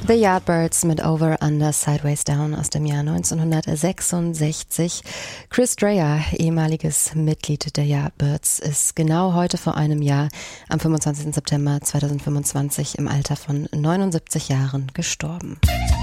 The Yardbirds mit Over, Under, Sideways Down aus dem Jahr 1966. Chris Dreja, ehemaliges Mitglied der Yardbirds, ist genau heute vor einem Jahr, am 25. September 2025, im Alter von 79 Jahren gestorben.